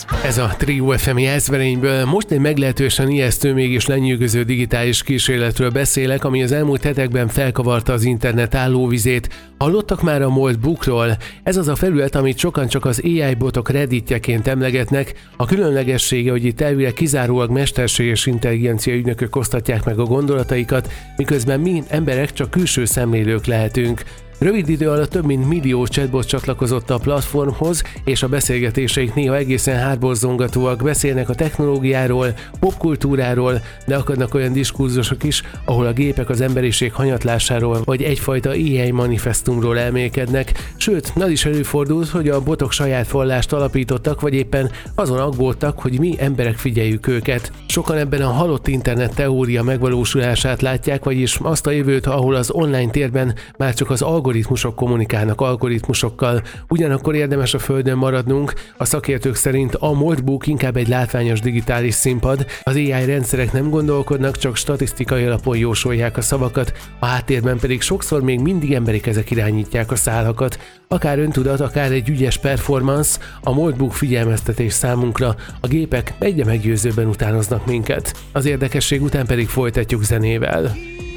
Ez a Trio FM Jászberényből. Most egy meglehetősen ijesztő, mégis lenyűgöző digitális kísérletről beszélek, ami az elmúlt hetekben felkavarta az internet állóvizét. Hallottak már a Moldbookról? Ez az a felület, amit sokan csak az AI botok Redditjeként emlegetnek. A különlegessége, hogy itt elvileg kizárólag mesterséges intelligencia ügynökök osztatják meg a gondolataikat, miközben mi emberek csak külső szemlélők lehetünk. Rövid idő alatt több mint millió chatbot csatlakozott a platformhoz, és a beszélgetéseik néha egészen hátborzongatóak, beszélnek a technológiáról, popkultúráról, de akadnak olyan diskurzusok is, ahol a gépek az emberiség hanyatlásáról vagy egyfajta AI manifestumról elmélkednek, sőt, az is előfordult, hogy a botok saját vallást alapítottak, vagy éppen azon aggódtak, hogy mi emberek figyeljük őket. Sokan ebben a halott internet teória megvalósulását látják, vagyis azt a jövőt, ahol az online térben már csak az algoritmusok kommunikálnak algoritmusokkal. Ugyanakkor érdemes a földön maradnunk, a szakértők szerint a Moldbook inkább egy látványos digitális színpad, az AI rendszerek nem gondolkodnak, csak statisztikai alapon jósolják a szavakat, a háttérben pedig sokszor még mindig emberi kezek irányítják a szálakat. Akár öntudat, akár egy ügyes performance, a Moldbook figyelmeztetés számunkra, a gépek egyre meggyőzőbben utánoznak minket. Az érdekesség után pedig folytatjuk zenével.